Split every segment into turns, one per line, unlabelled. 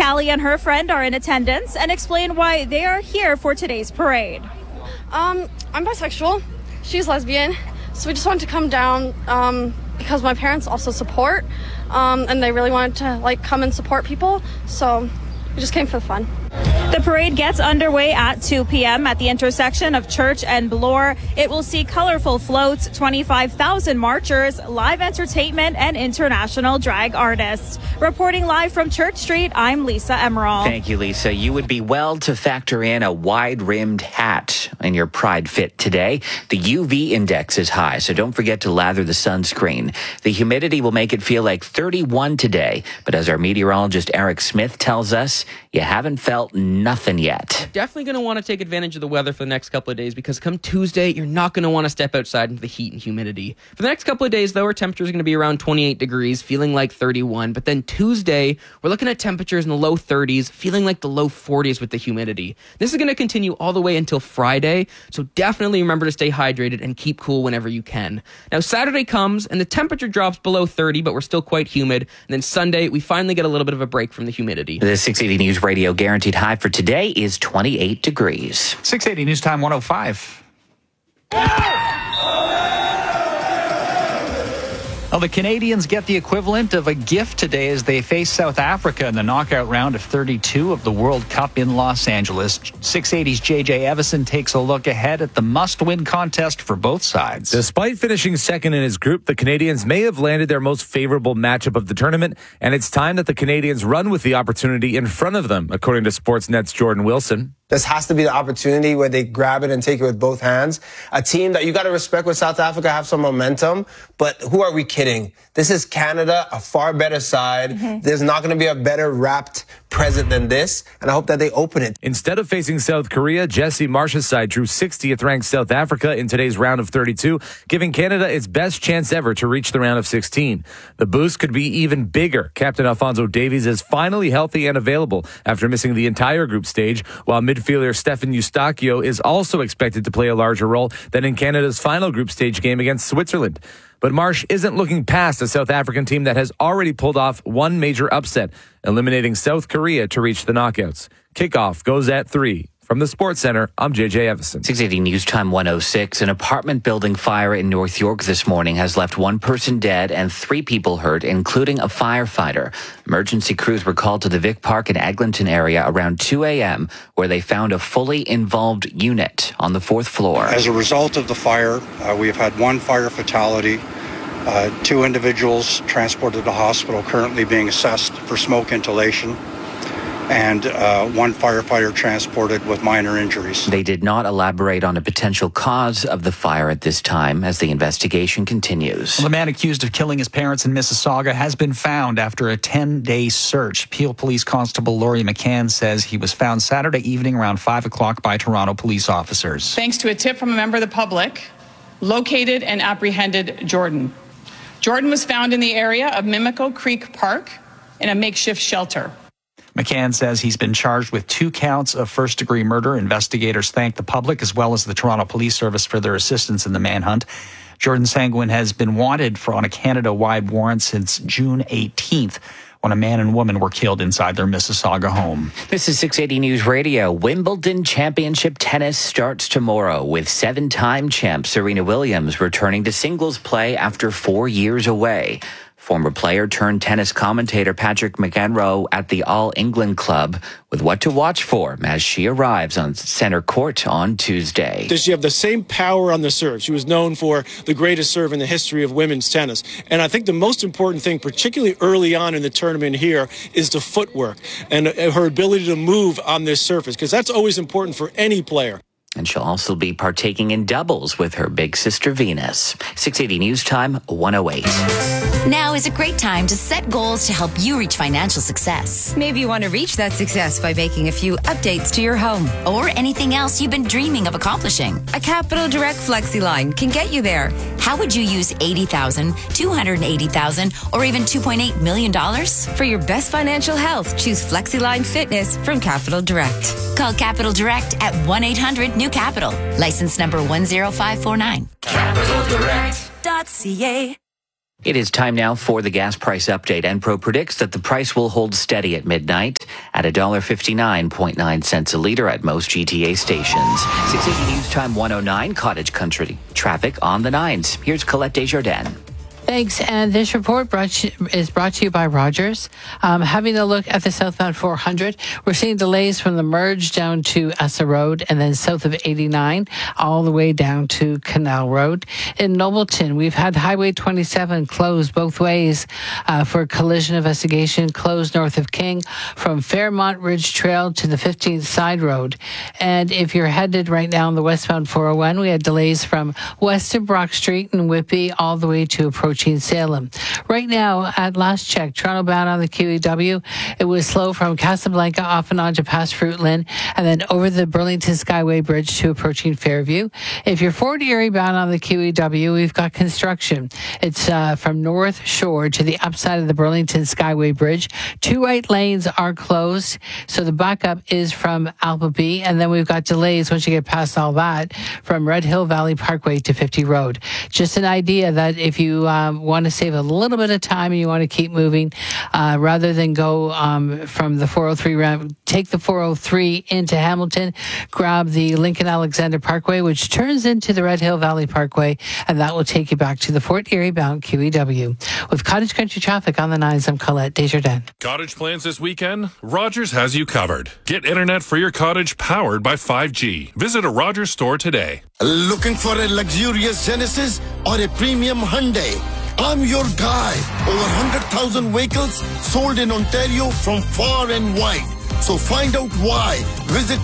Callie and her friend are in attendance and explain why they are here for today's parade.
I'm bisexual. She's lesbian. So we just wanted to come down because my parents also support, and they really wanted to come and support people. So we just came for the fun.
The parade gets underway at 2 p.m. at the intersection of Church and Bloor. It will see colorful floats, 25,000 marchers, live entertainment, and international drag artists. Reporting live from Church Street, I'm Lisa Emerald.
Thank you, Lisa. You would be well to factor in a wide-rimmed hat in your Pride fit today. The UV index is high, so don't forget to lather the sunscreen. The humidity will make it feel like 31 today, but as our meteorologist Eric Smith tells us, you haven't felt nothing yet.
Definitely going to want to take advantage of the weather for the next couple of days because come Tuesday, you're not going to want to step outside into the heat and humidity. For the next couple of days, though, our temperatures are going to be around 28 degrees, feeling like 31. But then Tuesday, we're looking at temperatures in the low 30s, feeling like the low 40s with the humidity. This is going to continue all the way until Friday, so definitely remember to stay hydrated and keep cool whenever you can. Now, Saturday comes, and the temperature drops below 30, but we're still quite humid. And then Sunday, we finally get a little bit of a break from the humidity.
The 680 News Radio guaranteed high for today is 28 degrees.
680 News Time 105. Well, the Canadians get the equivalent of a gift today as they face South Africa in the knockout round of 32 of the World Cup in Los Angeles. 680's JJ Evison takes a look ahead at the must-win contest for both sides.
Despite finishing second in his group, the Canadians may have landed their most favorable matchup of the tournament, and it's time that the Canadians run with the opportunity in front of them, according to Sportsnet's Jordan Wilson.
This has to be the opportunity where they grab it and take it with both hands. A team that you got to respect with South Africa have some momentum, but who are we kidding? This is Canada, a far better side. Mm-hmm. There's not going to be a better wrapped present than this, and I hope that they open it.
Instead of facing South Korea, Jesse Marsh's side drew 60th ranked South Africa in today's round of 32, giving Canada its best chance ever to reach the round of 16. The boost could be even bigger. Captain Alphonso Davies is finally healthy and available after missing the entire group stage, while midfielder Stefan Eustachio is also expected to play a larger role than in Canada's final group stage game against Switzerland. But Marsh isn't looking past a South African team that has already pulled off one major upset, eliminating South Korea to reach the knockouts. Kickoff goes at 3. From the Sports Center, I'm JJ Evison.
680 News Time 106. An apartment building fire in North York this morning has left one person dead and 3 people hurt, including a firefighter. Emergency crews were called to the Vic Park and Eglinton area around 2 a.m., where they found a fully involved unit on the 4th floor.
As a result of the fire, we have had 1 fire fatality, 2 individuals transported to the hospital currently being assessed for smoke inhalation, and 1 firefighter transported with minor injuries.
They did not elaborate on a potential cause of the fire at this time as the investigation continues.
Well, the man accused of killing his parents in Mississauga has been found after a 10-day search. Peel Police Constable Laurie McCann says he was found Saturday evening around 5 o'clock by Toronto police officers.
Thanks to a tip from a member of the public, located and apprehended Jordan. Jordan was found in the area of Mimico Creek Park in a makeshift shelter.
McCann says he's been charged with 2 counts of first-degree murder. Investigators thank the public as well as the Toronto Police Service for their assistance in the manhunt. Jordan Sanguin has been wanted on a Canada-wide warrant since June 18th, when a man and woman were killed inside their Mississauga home.
This is 680 News Radio. Wimbledon Championship tennis starts tomorrow with 7-time champ Serena Williams returning to singles play after 4 years away. Former player turned tennis commentator Patrick McEnroe at the All England Club with what to watch for as she arrives on center court on Tuesday.
Does she have the same power on the serve? She was known for the greatest serve in the history of women's tennis. And I think the most important thing, particularly early on in the tournament here, is the footwork and her ability to move on this surface, because that's always important for any player.
And she'll also be partaking in doubles with her big sister Venus. 680 News Time 108.
Now is a great time to set goals to help you reach financial success.
Maybe you want to reach that success by making a few updates to your home.
Or anything else you've been dreaming of accomplishing.
A Capital Direct FlexiLine can get you there.
How would you use $80,000, $280,000, or even $2.8 million?
For your best financial health, choose FlexiLine Fitness from Capital Direct.
Call Capital Direct at 1-800-NEW-CAPITAL. License number 10549.
CapitalDirect.ca.
It is time now for the gas price update. Enpro predicts that the price will hold steady at midnight. at $1.59.9 a liter at most GTA stations. 680 News Time 109, Cottage Country. Traffic on the 9s. Here's Colette Desjardins.
Thanks. And this report is brought to you by Rogers. Having a look at the southbound 400, we're seeing delays from the merge down to Essa Road and then south of 89 all the way down to Canal Road. In Nobleton, we've had Highway 27 closed both ways for collision investigation, closed north of King from Fairmont Ridge Trail to the 15th Side Road. And if you're headed right now on the westbound 401, we had delays from west of Brock Street and Whitby all the way to approaching Salem. Right now, at last check, Toronto bound on the QEW, it was slow from Casablanca off and on to past Fruitland and then over the Burlington Skyway Bridge to approaching Fairview. If you're Fort Erie bound on the QEW, we've got construction. It's from North Shore to the upside of the Burlington Skyway Bridge. 2 right lanes are closed, so the backup is from Appleby, and then we've got delays once you get past all that from Red Hill Valley Parkway to 50 Road. Just an idea that if you want to save a little bit of time and you want to keep moving, rather than go from the 403 route, take the 403 into Hamilton, grab the Lincoln Alexander Parkway, which turns into the Red Hill Valley Parkway, and that will take you back to the Fort Erie bound QEW. With Cottage Country traffic on the 9s, I'm Colette Desjardins.
Cottage plans this weekend? Rogers has you covered. Get internet for your cottage powered by 5G. Visit a Rogers store today.
Looking for a luxurious Genesis or a premium Hyundai? I'm your guy. Over 100,000 vehicles sold in Ontario from far and wide. So find out why. Visit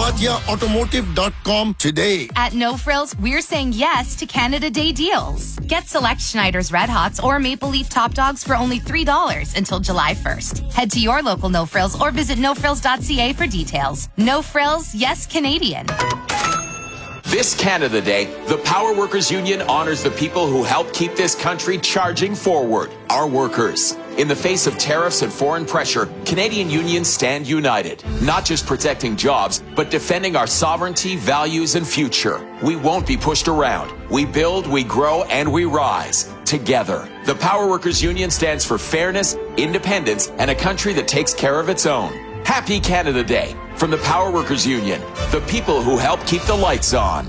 napatiaautomotive.com today.
At No Frills, we're saying yes to Canada Day deals. Get select Schneider's Red Hots or Maple Leaf Top Dogs for only $3 until July 1st. Head to your local No Frills or visit nofrills.ca for details. No Frills, yes Canadian.
This Canada Day, the Power Workers Union honors the people who help keep this country charging forward, our workers. In the face of tariffs and foreign pressure, Canadian unions stand united, not just protecting jobs, but defending our sovereignty, values, and future. We won't be pushed around. We build, we grow, and we rise together. The Power Workers Union stands for fairness, independence, and a country that takes care of its own. Happy Canada Day from the Power Workers Union, the people who help keep the lights on.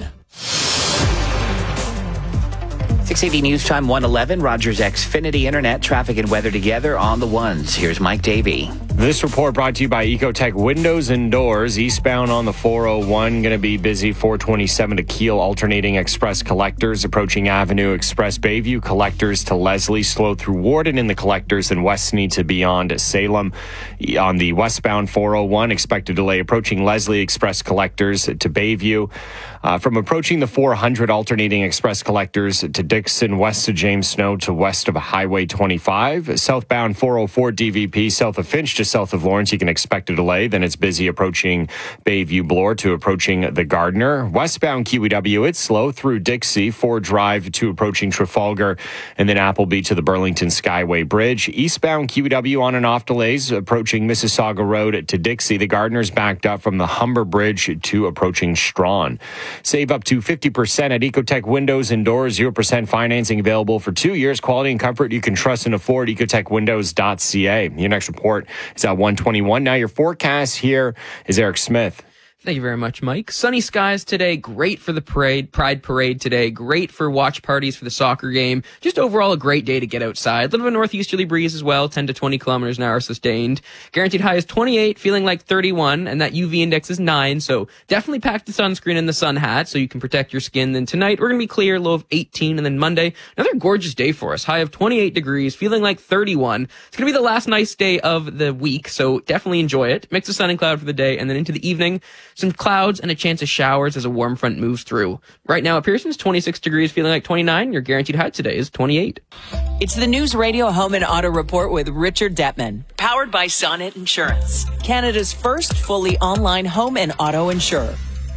680 News Time 111, Rogers Xfinity Internet, traffic and weather together on the 1s. Here's Mike Davey.
This report brought to you by Ecotech Windows and Doors. Eastbound on the 401, going to be busy. 427 to Kiel, alternating express collectors. Approaching Avenue Express Bayview, collectors to Leslie. Slow through Warden in the collectors and Westney to beyond Salem. On the westbound 401, expect a delay approaching Leslie Express collectors to Bayview. From approaching the 400, alternating express collectors to Dixon, west of James Snow to west of Highway 25. Southbound 404 DVP, south of Finch to south of Lawrence, you can expect a delay. Then it's busy approaching Bayview Bloor to approaching the Gardiner. Westbound QEW, it's slow through Dixie, Ford Drive to approaching Trafalgar, and then Appleby to the Burlington Skyway Bridge. Eastbound QEW on and off delays approaching Mississauga Road to Dixie. The Gardiner's backed up from the Humber Bridge to approaching Strawn. Save up to 50% at Ecotech Windows and Doors. 0% financing available for 2 years. Quality and comfort you can trust and afford. EcotechWindows.ca. Your next report is at 1:21. Now your forecast here is Eric Smith.
Thank you very much, Mike. Sunny skies today. Great for the Pride Parade today. Great for watch parties for the soccer game. Just overall a great day to get outside. A little bit of a northeasterly breeze as well. 10 to 20 kilometers an hour sustained. Guaranteed high is 28, feeling like 31, and that UV index is 9. So definitely pack the sunscreen and the sun hat so you can protect your skin. Then tonight we're going to be clear, low of 18, and then Monday, another gorgeous day for us. High of 28 degrees, feeling like 31. It's going to be the last nice day of the week, so definitely enjoy it. Mix of sun and cloud for the day, and then into the evening, some clouds and a chance of showers as a warm front moves through. Right now at Pearson's 26 degrees, feeling like 29. Your guaranteed high today is 28.
It's the News Radio Home and Auto Report with Richard Detman, powered by Sonnet Insurance, Canada's first fully online home and auto insurer.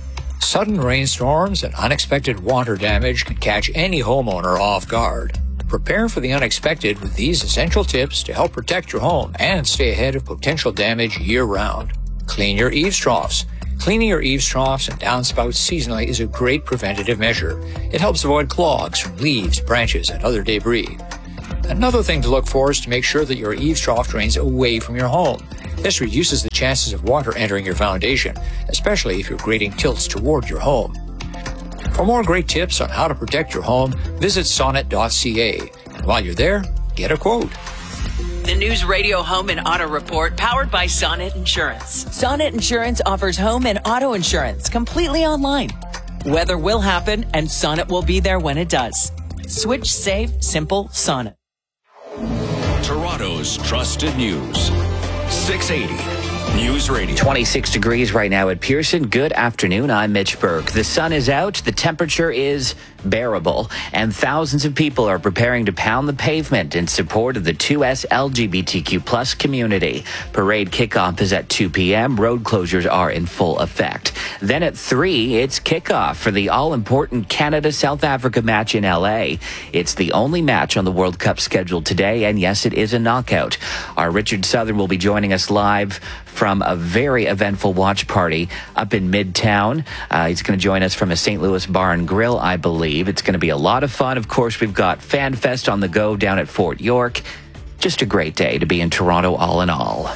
Sudden rainstorms and unexpected water damage can catch any homeowner off guard. Prepare for the unexpected with these essential tips to help protect your home and stay ahead of potential damage year-round. Clean your eaves troughs. Cleaning your eaves troughs and downspouts seasonally is a great preventative measure. It helps avoid clogs from leaves, branches, and other debris. Another thing to look for is to make sure that your eaves trough drains away from your home. This reduces the chances of water entering your foundation, especially if your grading tilts toward your home. For more great tips on how to protect your home, visit sonnet.ca. And while you're there, get a quote.
The News Radio Home and Auto Report, powered by Sonnet Insurance. Sonnet Insurance offers home and auto insurance completely online. Weather will happen, and Sonnet will be there when it does. Switch safe, simple Sonnet.
Toronto's trusted news. 680 News Radio.
26 degrees right now at Pearson. Good afternoon. I'm Mitch Burke. The sun is out. The temperature is bearable. And thousands of people are preparing to pound the pavement in support of the 2S LGBTQ plus community. Parade kickoff is at 2 p.m. Road closures are in full effect. Then at 3, it's kickoff for the all-important Canada-South Africa match in LA. It's the only match on the World Cup scheduled today, and yes, it is a knockout. Our Richard Southern will be joining us live from a very eventful watch party up in Midtown. He's going to join us from a St. Louis bar and grill, I believe. It's going to be a lot of fun. Of course, we've got Fan Fest on the go down at Fort York. Just a great day to be in Toronto all in all.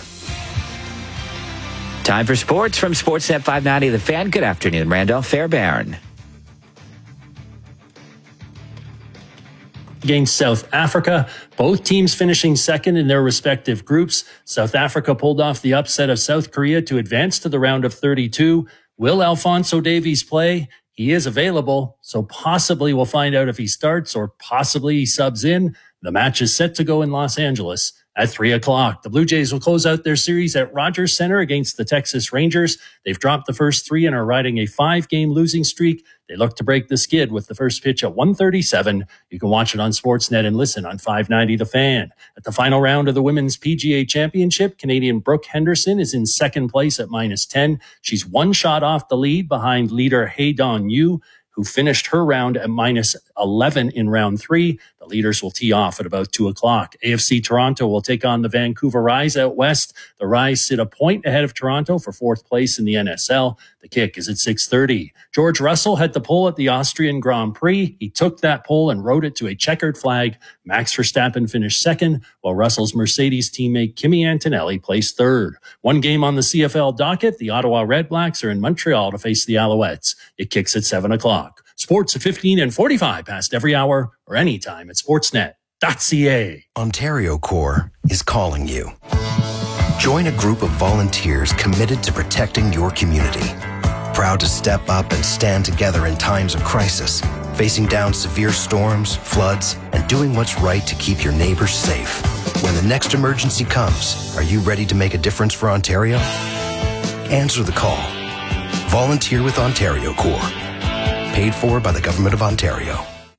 Time for sports from Sportsnet 590 The Fan. Good afternoon, Randolph Fairbairn.
Against South Africa, both teams finishing second in their respective groups. South Africa pulled off the upset of South Korea to advance to the round of 32. Will Alphonso Davies play? He is available, so possibly we'll find out if he starts or possibly he subs in. The match is set to go in Los Angeles at 3 o'clock. The Blue Jays will close out their series at Rogers Center against the Texas Rangers. They've dropped the first 3 and are riding a 5-game losing streak. They look to break the skid with the first pitch at 1:37. You can watch it on Sportsnet and listen on 590 The Fan. At the final round of the Women's PGA Championship, Canadian Brooke Henderson is in second place at -10. She's 1 shot off the lead behind leader Haydon Yu, who finished her round at -11 in round 3. The leaders will tee off at about 2 o'clock. AFC Toronto will take on the Vancouver Rise out west. The Rise sit a point ahead of Toronto for 4th place in the NSL. The kick is at 6:30. George Russell had the pole at the Austrian Grand Prix. He took that pole and rode it to a checkered flag. Max Verstappen finished second, while Russell's Mercedes teammate Kimi Antonelli placed third. 1 game on the CFL docket. The Ottawa Red Blacks are in Montreal to face the Alouettes. It kicks at 7 o'clock. Sports at 15 and 45 past every hour or anytime at sportsnet.ca.
Ontario Corps is calling you. Join a group of volunteers committed to protecting your community. Proud to step up and stand together in times of crisis, facing down severe storms, floods, and doing what's right to keep your neighbors safe. When the next emergency comes, are you ready to make a difference for Ontario? Answer the call. Volunteer with Ontario Corps. Paid for by the Government of Ontario.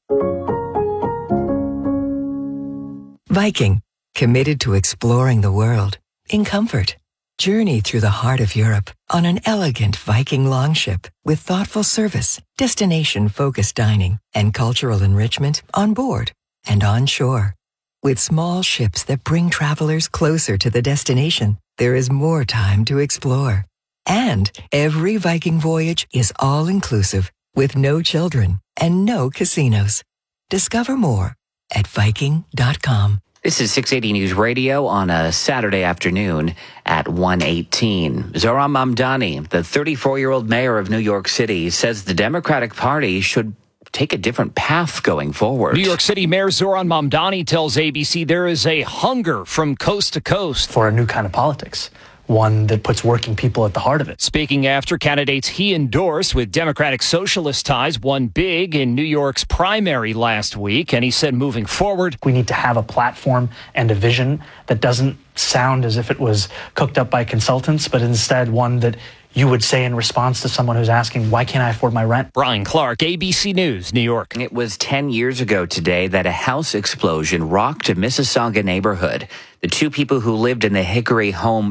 Viking, committed to exploring the world in comfort. Journey through the heart of Europe on an elegant Viking longship with thoughtful service, destination-focused dining, and cultural enrichment on board and on shore. With small ships that bring travelers closer to the destination, there is more time to explore. And every Viking voyage is all-inclusive with no children and no casinos. Discover more at Viking.com.
This is 680 News Radio on a Saturday afternoon at 1:18. Zohran Mamdani, the 34-year-old mayor of New York City, says the Democratic Party should take a different path going forward.
New York City Mayor Zohran Mamdani tells ABC there is a hunger from coast to coast
for a new kind of politics. One that puts working people at the heart of it.
Speaking after candidates he endorsed with Democratic Socialist ties won big in New York's primary last week, and he said moving forward,
we need to have a platform and a vision that doesn't sound as if it was cooked up by consultants, but instead one that you would say in response to someone who's asking, why can't I afford my rent?
Brian Clark, ABC News, New York.
It was 10 years ago today that a house explosion rocked a Mississauga neighborhood. The 2 people who lived in the Hickory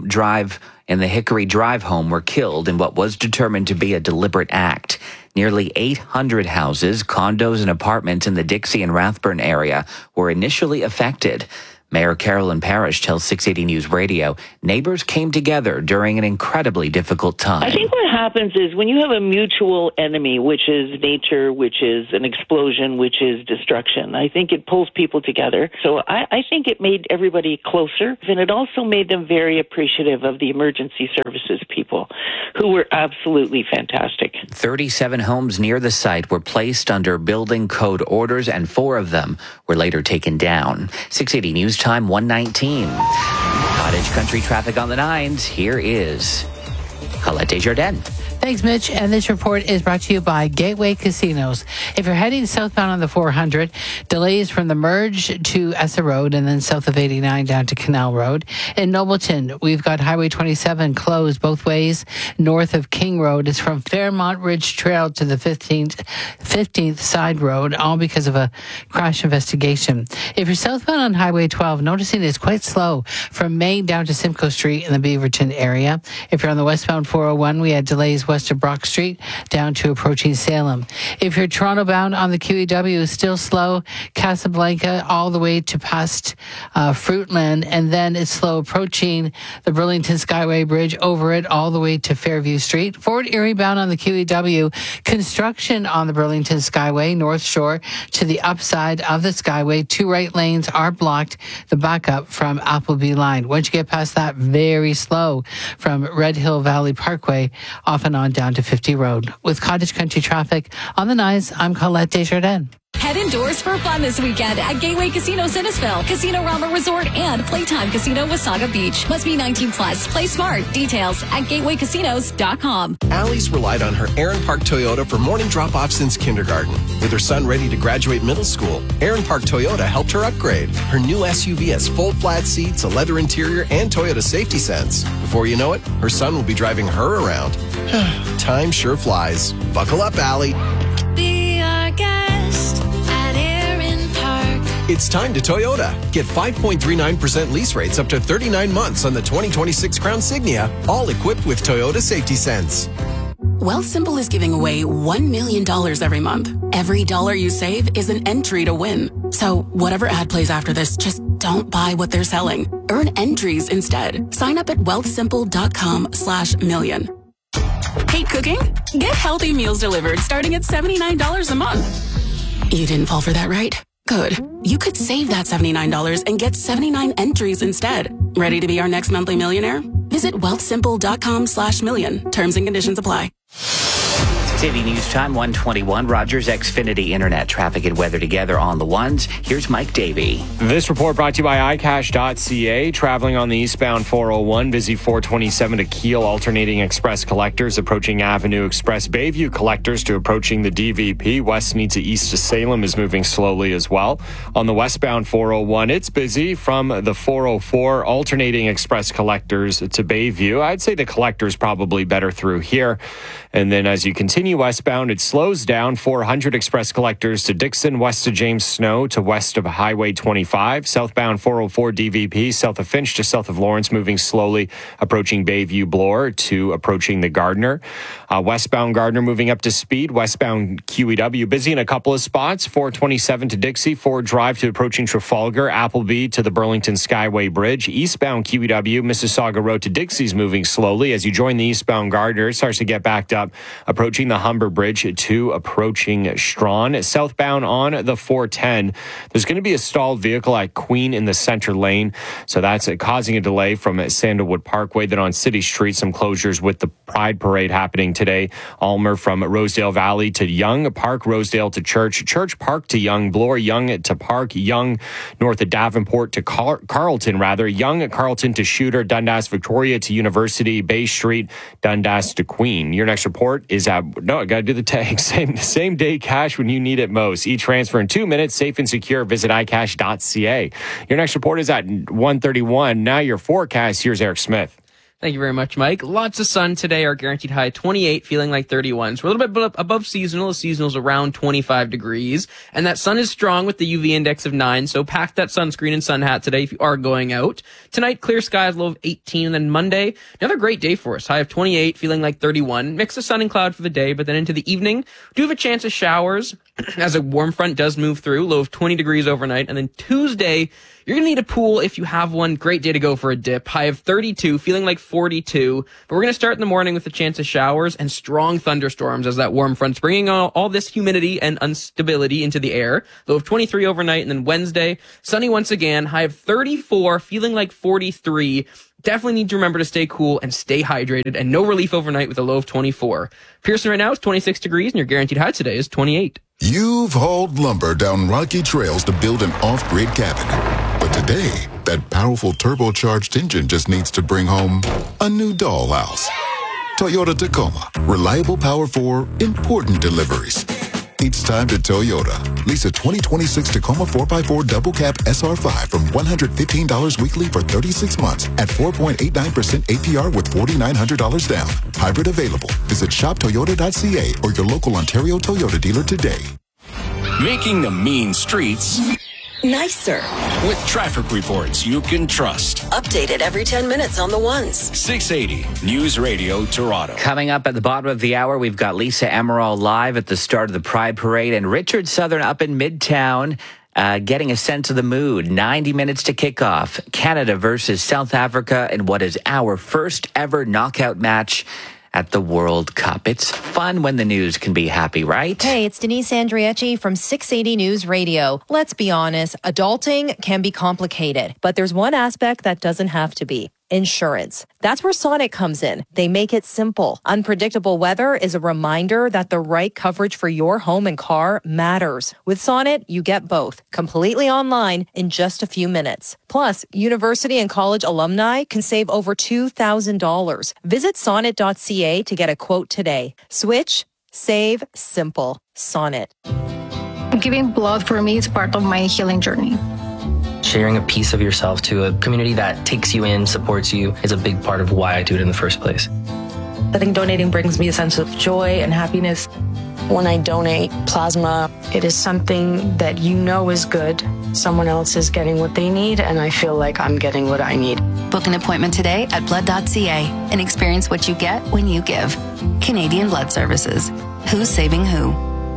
Drive home were killed in what was determined to be a deliberate act. Nearly 800 houses, condos, and apartments in the Dixie and Rathburn area were initially affected. Mayor Carolyn Parrish tells 680 News Radio neighbors came together during an incredibly difficult time.
I think what
happens is when you have a mutual enemy, which is nature, which is an explosion, which is destruction, I think it pulls people together. So I think it made everybody closer, and it also made them very appreciative of the emergency services people, who were absolutely fantastic.
37 homes near the site were placed under building code orders, and 4 of them were later taken down. 680 News Time 119. Cottage country traffic on the 9s. Here is Colette Desjardins.
Thanks, Mitch. And this report is brought to you by Gateway Casinos. If you're heading southbound on the 400, delays from the merge to Essa Road and then south of 89 down to Canal Road. In Nobleton, we've got Highway 27 closed both ways north of King Road. It's from Fairmont Ridge Trail to the 15th Side Road, all because of a crash investigation. If you're southbound on Highway 12, noticing it's quite slow from Main down to Simcoe Street in the Beaverton area. If you're on the westbound 401, we had delays west of Brock Street down to approaching Salem. If you're Toronto bound on the QEW, still slow, Casablanca all the way to past Fruitland, and then it's slow approaching the Burlington Skyway Bridge, over it all the way to Fairview Street. Fort Erie bound on the QEW, construction on the Burlington Skyway, North Shore to the upside of the Skyway. 2 right lanes are blocked, the backup from Appleby Line. Once you get past that, very slow from Red Hill Valley Parkway off and on down to 50 Road. With Cottage Country traffic on the 9s, I'm Colette Desjardins.
Head indoors for fun this weekend at Gateway Casino Sinisville, Casino Rama Resort, and Playtime Casino Wasaga Beach. Must be 19 plus. Play smart. Details at gatewaycasinos.com.
Allie's relied on her Aaron Park Toyota for morning drop-off since kindergarten. With her son ready to graduate middle school, Aaron Park Toyota helped her upgrade. Her new SUV has full flat seats, a leather interior, and Toyota Safety Sense. Before you know it, her son will be driving her around. Time sure flies. Buckle up, Allie.
Be our guest at Aaron Park.
It's time to Toyota. Get 5.39% lease rates up to 39 months on the 2026 Crown Signia, all equipped with Toyota Safety Sense.
Wealthsimple is giving away $1 million every month. Every dollar you save is an entry to win. So whatever ad plays after this, just don't buy what they're selling. Earn entries instead. Sign up at wealthsimple.com/million. Hate cooking? Get healthy meals delivered starting at $79 a month. You didn't fall for that, right? Good. You could save that $79 and get 79 entries instead. Ready to be our next monthly millionaire? Visit wealthsimple.com/million. Terms and conditions apply.
City News Time 121. Rogers Xfinity Internet traffic and weather together on the 1s. Here's Mike Davey.
This report brought to you by iCash.ca. Traveling on the eastbound 401, busy 427 to Kiel, alternating express collectors approaching Avenue Express. Bayview collectors to approaching the DVP. West needs to east to Salem is moving slowly as well. On the westbound 401, it's busy from the 404, alternating express collectors to Bayview. I'd say the collector's probably better through here. And then as you continue westbound, it slows down. 400 express collectors to Dixon, west of James Snow to west of Highway 25. Southbound 404 DVP, south of Finch to south of Lawrence, moving slowly, approaching Bayview Bloor to approaching the Gardner. Westbound Gardner moving up to speed. Westbound QEW busy in a couple of spots. 427 to Dixie, Ford Drive to approaching Trafalgar, Appleby to the Burlington Skyway Bridge. Eastbound QEW, Mississauga Road to Dixie's moving slowly. As you join the eastbound Gardner, it starts to get backed up, approaching the Humber Bridge to approaching Strawn. Southbound on the 410, there's going to be a stalled vehicle at Queen in the center lane, so that's causing a delay from Sandalwood Parkway. Then on City Street, some closures with the Pride Parade happening today. Almer from Rosedale Valley to Young, Park Rosedale to Church, Church Park to Young, Bloor Young to Park, Young north of Davenport to Carleton, Young Carleton to Shooter, Dundas Victoria to University, Bay Street, Dundas to Queen. Your next report is at, I got to do the tag, same day cash when you need it most. E-transfer in 2 minutes, safe and secure. Visit iCash.ca. Your next report is at 1:31. Now your forecast. Here's Eric Smith.
Thank you very much, Mike. Lots of sun today. Our guaranteed high 28, feeling like 31. So we're a little bit above seasonal. The seasonal's around 25 degrees. And that sun is strong with the UV index of 9. So pack that sunscreen and sun hat today if you are going out. Tonight, clear skies, low of 18. And then Monday, another great day for us. High of 28, feeling like 31. Mix of sun and cloud for the day. But then into the evening, do have a chance of showers as a warm front does move through. Low of 20 degrees overnight. And then Tuesday, you're going to need a pool if you have one. Great day to go for a dip. High of 32, feeling like 42. But we're going to start in the morning with a chance of showers and strong thunderstorms as that warm front's bringing all this humidity and instability into the air. Low of 23 overnight, and then Wednesday, sunny once again, high of 34, feeling like 43. Definitely need to remember to stay cool and stay hydrated, and no relief overnight with a low of 24. Pearson right now is 26 degrees, and your guaranteed high today is 28.
You've hauled lumber down rocky trails to build an off-grid cabin. But today, that powerful turbocharged engine just needs to bring home a new dollhouse. Toyota Tacoma. Reliable power for important deliveries. It's time to Toyota. Lease a 2026 Tacoma 4x4 double cab SR5 from $115 weekly for 36 months at 4.89% APR with $4,900 down. Hybrid available. Visit shoptoyota.ca or your local Ontario Toyota dealer today.
Making the mean streets
nicer.
With traffic reports you can trust.
Updated every 10 minutes on the ones.
680 News Radio Toronto.
Coming up at the bottom of the hour, we've got Lisa Emerald live at the start of the Pride Parade and Richard Southern up in Midtown. Getting a sense of the mood. 90 minutes to kick off. Canada versus South Africa in what is our first ever knockout match at the World Cup. It's fun when the news can be happy, right?
Hey, it's Denise Andrieci from 680 News Radio. Let's be honest, adulting can be complicated, but there's one aspect that doesn't have to be. Insurance. That's where Sonnet comes in. They make it simple. Unpredictable weather is a reminder that the right coverage for your home and car matters. With Sonnet, you get both, completely online in just a few minutes. Plus, university and college alumni can save over $2,000. Visit sonnet.ca to get a quote today. Switch, save, simple. Sonnet.
Giving blood for me is part of my healing journey.
Sharing a piece of yourself to a community that takes you in, supports you, is a big part of why I do it in the first place.
I think donating brings me a sense of joy and happiness. When I donate plasma, it is something that you know is good. Someone else is getting what they need, and I feel like I'm getting what I need.
Book an appointment today at blood.ca and experience what you get when you give. Canadian Blood Services. Who's saving who?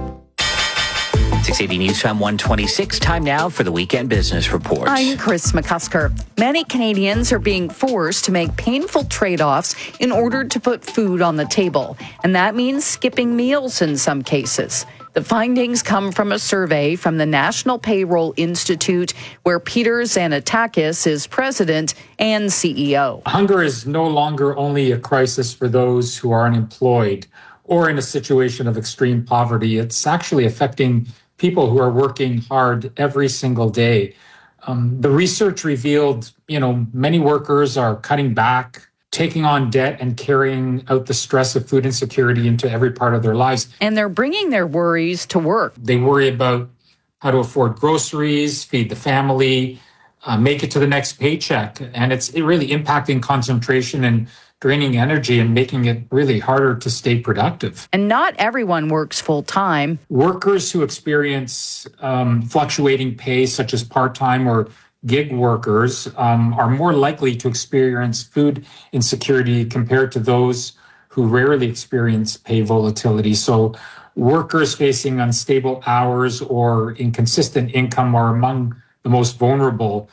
680 News Time 126. Time now for the Weekend Business Report.
I'm Chris McCusker. Many Canadians are being forced to make painful trade-offs in order to put food on the table. And that means skipping meals in some cases. The findings come from a survey from the National Payroll Institute, where Peter Xanatakis is president and CEO.
Hunger is no longer only a crisis for those who are unemployed or in a situation of extreme poverty. It's actually affecting people who are working hard every single day. The research revealed, many workers are cutting back, taking on debt, and carrying out the stress of food insecurity into every part of their lives.
And they're bringing their worries to work.
They worry about how to afford groceries, feed the family, make it to the next paycheck. And it's really impacting concentration and draining energy and making it really harder to stay productive.
And not everyone works full time.
Workers who experience fluctuating pay, such as part-time or gig workers, are more likely to experience food insecurity compared to those who rarely experience pay volatility. So workers facing unstable hours or inconsistent income are among the most vulnerable.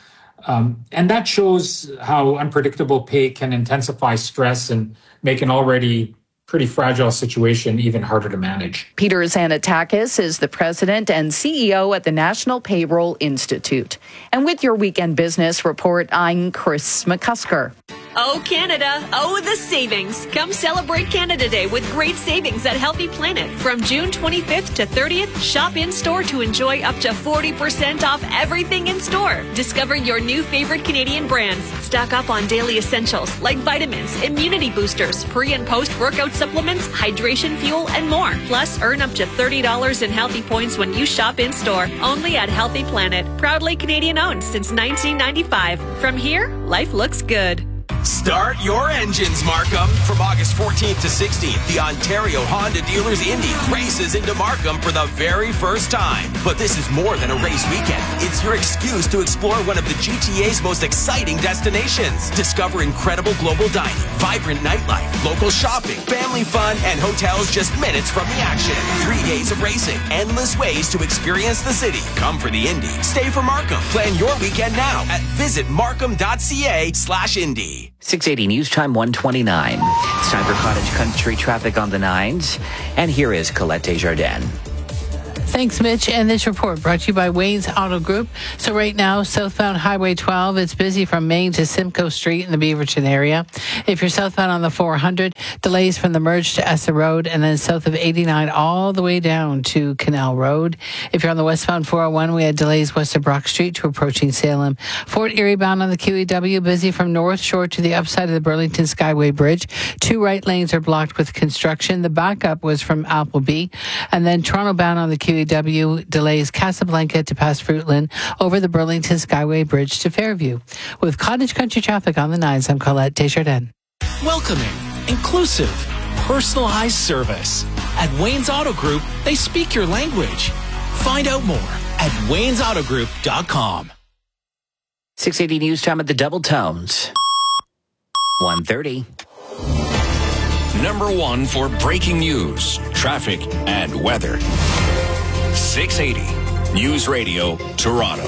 And that shows how unpredictable pay can intensify stress and make an already pretty fragile situation even harder to manage.
Peter Xanatakis is the president and CEO at the National Payroll Institute. And with your Weekend Business Report, I'm Chris McCusker.
Oh, Canada. Oh, the savings. Come celebrate Canada Day with great savings at Healthy Planet. From June 25th to 30th, shop in-store to enjoy up to 40% off everything in store. Discover your new favorite Canadian brands. Stock up on daily essentials like vitamins, immunity boosters, pre- and post-workout supplements, hydration fuel, and more. Plus, earn up to $30 in healthy points when you shop in-store. Only at Healthy Planet. Proudly Canadian-owned since 1995. From here, life looks good.
Start your engines, Markham. From August 14th to 16th, the Ontario Honda Dealers Indy races into Markham for the very first time. But this is more than a race weekend. It's your excuse to explore one of the GTA's most exciting destinations. Discover incredible global dining, vibrant nightlife, local shopping, family fun, and hotels just minutes from the action. 3 days of racing, endless ways to experience the city. Come for the Indy. Stay for Markham. Plan your weekend now at visitmarkham.ca/Indy.
680 News Time 129. It's time for Cottage Country traffic on the 9s. And here is Colette Desjardins.
Thanks, Mitch. And this report brought to you by Wayne's Auto Group. So right now, southbound Highway 12, it's busy from Main to Simcoe Street in the Beaverton area. If you're southbound on the 400, delays from the merge to Essa Road and then south of 89 all the way down to Canal Road. If you're on the westbound 401, we had delays west of Brock Street to approaching Salem. Fort Erie bound on the QEW, busy from North Shore to the upside of the Burlington Skyway Bridge. 2 right lanes are blocked with construction. The backup was from Appleby. And then Toronto bound on the QEW, delays Casablanca to past Fruitland over the Burlington Skyway Bridge to Fairview. With Cottage Country traffic on the 9s, I'm Colette Desjardins.
Welcoming, inclusive, personalized service. At Wayne's Auto Group, they speak your language. Find out more at waynesautogroup.com.
680 News Time at the Double Tones. 1:30.
Number 1 for breaking news, traffic, and weather. 680 News Radio, Toronto.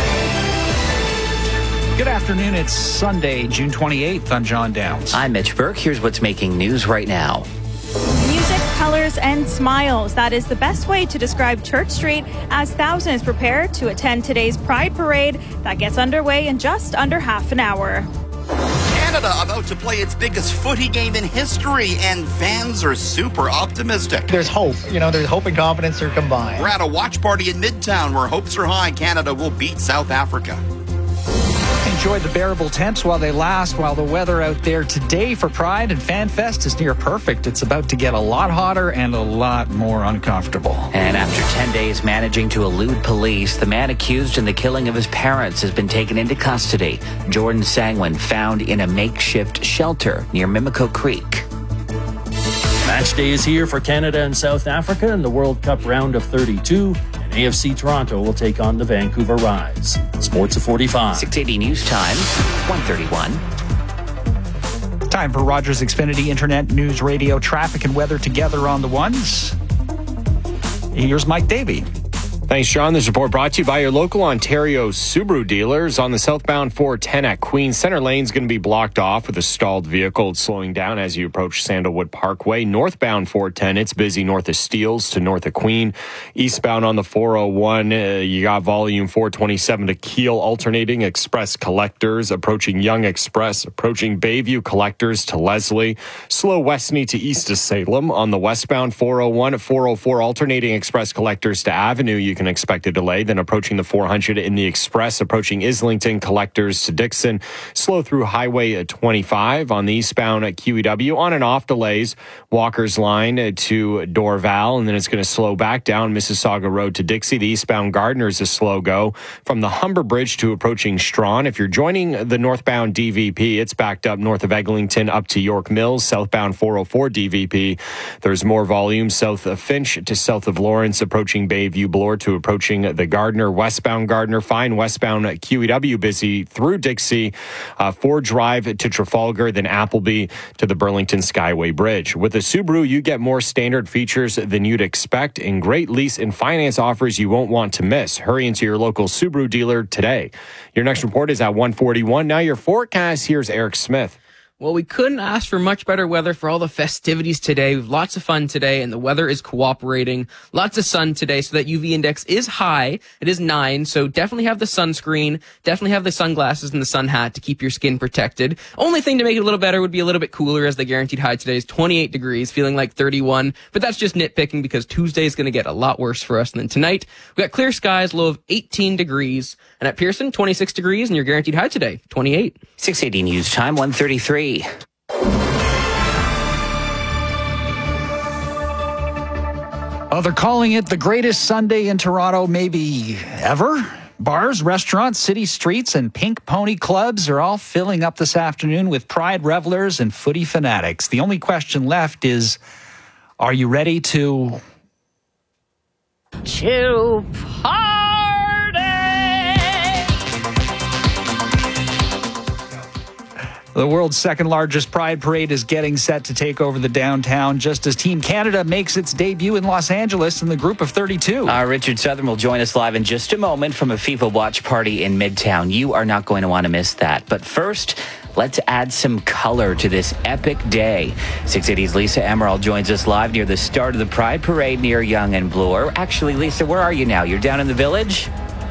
Good afternoon. It's Sunday, June 28th. I'm John Downs.
I'm Mitch Burke. Here's what's making news right now.
Music, colors, and smiles. That is the best way to describe Church Street as thousands prepare to attend today's Pride Parade that gets underway in just under half an hour.
Canada about to play its biggest footy game in history, and fans are super optimistic.
There's hope. There's hope and confidence are combined.
We're at a watch party in Midtown where hopes are high Canada will beat South Africa.
Enjoy the bearable temps while they last, while the weather out there today for Pride and FanFest is near perfect. It's about to get a lot hotter and a lot more uncomfortable.
And after 10 days managing to elude police, the man accused in the killing of his parents has been taken into custody. Jordan Sangwin found in a makeshift shelter near Mimico Creek.
Match day is here for Canada and South Africa in the World Cup round of 32. AFC Toronto will take on the Vancouver Rise. Sports at 45.
680 News Time, 1:31.
Time for Rogers Xfinity Internet News Radio traffic and weather together on the ones. Here's Mike Davey.
Thanks, John. This report brought to you by your local Ontario Subaru dealers. On the southbound 410 at Queen, center lane's going to be blocked off with a stalled vehicle. It's slowing down as you approach Sandalwood Parkway. Northbound 410, it's busy north of Steeles to north of Queen. Eastbound on the 401, you got volume 427 to Kiel, alternating express collectors, approaching Young Express, approaching Bayview collectors to Leslie. Slow Westney to east of Salem. On the westbound 401 at 404, alternating express collectors to Avenue. You can expect a delay. Then approaching the 400 in the express, approaching Islington collectors to Dixon. Slow through Highway 25 on the eastbound at QEW. On and off delays. Walker's line to Dorval, and then it's going to slow back down Mississauga Road to Dixie. The eastbound Gardner is a slow go from the Humber Bridge to approaching Strawn. If you're joining the northbound DVP, it's backed up north of Eglinton up to York Mills. Southbound 404 DVP, there's more volume south of Finch to south of Lawrence, approaching Bayview Bloor to approaching the Gardner. Westbound Gardner, fine. Westbound QEW busy through Dixie. Ford Drive to Trafalgar, then Appleby to the Burlington Skyway Bridge. With a Subaru, you get more standard features than you'd expect and great lease and finance offers you won't want to miss. Hurry into your local Subaru dealer today. Your next report is at 1:41. Now your forecast, here's Eric Smith.
Well, we couldn't ask for much better weather for all the festivities today. We have lots of fun today, and the weather is cooperating. Lots of sun today, so that UV index is high. It is 9, so definitely have the sunscreen, definitely have the sunglasses and the sun hat to keep your skin protected. Only thing to make it a little better would be a little bit cooler, as the guaranteed high today is 28 degrees, feeling like 31. But that's just nitpicking, because Tuesday is going to get a lot worse for us than tonight. We got clear skies, low of 18 degrees. And at Pearson, 26 degrees, and your guaranteed high today, 28.
680 News Time, 1:33.
They're calling it the greatest Sunday in Toronto maybe ever. Bars, restaurants, city streets, and pink pony clubs are all filling up this afternoon with Pride revelers and footy fanatics. The only question left is, are you ready to
party?
The world's second largest Pride Parade is getting set to take over the downtown just as Team Canada makes its debut in Los Angeles in the group of 32.
Richard Southern will join us live in just a moment from a FIFA watch party in Midtown. You are not going to want to miss that. But first, Let's add some color to this epic day. 680's Lisa Emerald joins us live near the start of the Pride Parade near Yonge and Bloor. Actually, Lisa, where are you now? You're down in the Village?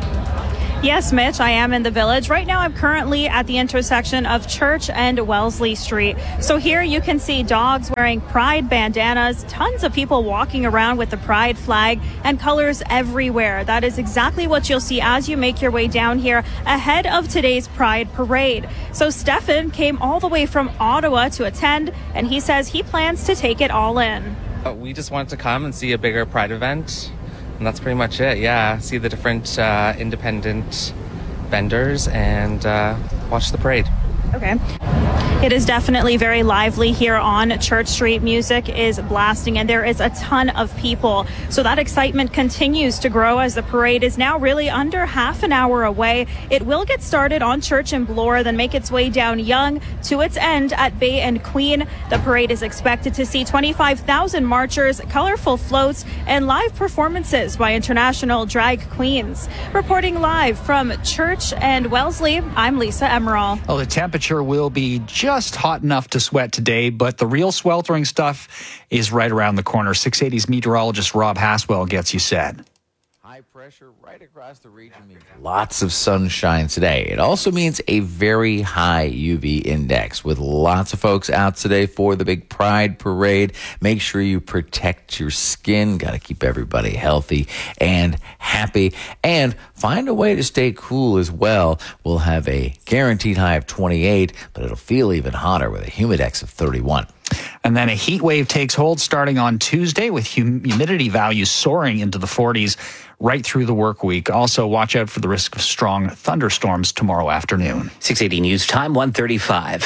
Yes, Mitch, I am in the Village. Right now, I'm currently at the intersection of Church and Wellesley Street. So here you can see dogs wearing Pride bandanas, tons of people walking around with the Pride flag, and colors everywhere. That is exactly what you'll see as you make your way down here ahead of today's Pride Parade. So Stefan came all the way from Ottawa to attend, and he says he plans to take it all in.
We just wanted to come and see a bigger Pride event. And that's pretty much it, yeah. See the different independent vendors and watch the parade.
Okay. It is definitely very lively here on Church Street. Music is blasting and there is a ton of people. So that excitement continues to grow as the parade is now really under half an hour away. It will get started on Church and Bloor, then make its way down Yonge to its end at Bay and Queen. The parade is expected to see 25,000 marchers, colorful floats, and live performances by international drag queens. Reporting live from Church and Wellesley, I'm Lisa Emerald.
Well, the temperature will be just hot enough to sweat today, but the real sweltering stuff is right around the corner. 680's meteorologist Rob Haswell gets you set.
High pressure right across the region means lots of sunshine today. It also means a very high UV index with lots of folks out today for the big Pride Parade. Make sure you protect your skin. Got to keep everybody healthy and happy, and find a way to stay cool as well. We'll have a guaranteed high of 28, but it'll feel even hotter with a humidex of 31.
And then a heat wave takes hold starting on Tuesday with humidity values soaring into the 40s right through the work week. Also, watch out for the risk of strong thunderstorms tomorrow afternoon.
680 News Time, 1:35.